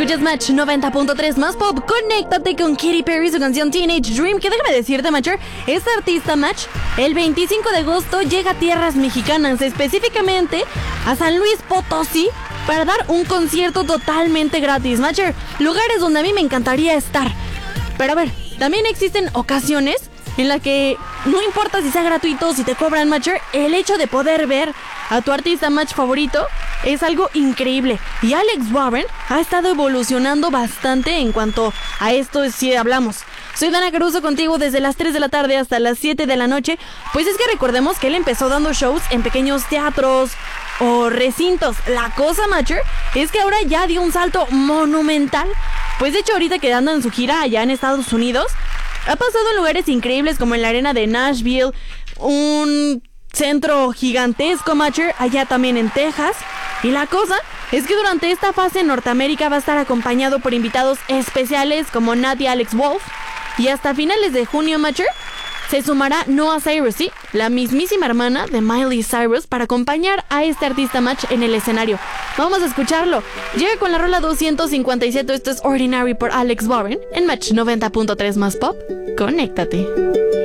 Escuchas Match 90.3 más pop. Conéctate con Katy Perry, su canción Teenage Dream. Que déjame decirte, Matcher, esta artista Match, el 25 de agosto llega a tierras mexicanas, específicamente a San Luis Potosí, para dar un concierto totalmente gratis. Matcher, lugares donde a mí me encantaría estar. Pero a ver, también existen ocasiones en las que no importa si sea gratuito o si te cobran, Matcher, el hecho de poder ver a tu artista Match favorito es algo increíble. Y Alex Warren ha estado evolucionando bastante en cuanto a esto si hablamos. Soy Dana Caruso contigo desde las 3 de la tarde hasta las 7 de la noche. Pues es que recordemos que él empezó dando shows en pequeños teatros o recintos. La cosa, Matcher, es que ahora ya dio un salto monumental. Pues de hecho ahorita quedando en su gira allá en Estados Unidos, ha pasado en lugares increíbles como en la arena de Nashville, un centro gigantesco, Matcher, allá también en Texas. Y la cosa es que durante esta fase en Norteamérica va a estar acompañado por invitados especiales como Nat y Alex Wolf. Y hasta finales de junio, Matcher, se sumará Noah Cyrus, ¿sí?, la mismísima hermana de Miley Cyrus, para acompañar a este artista Match en el escenario. Vamos a escucharlo. Llega con la rola 257. Esto es Ordinary por Alex Warren en Match 90.3 más pop. Conéctate.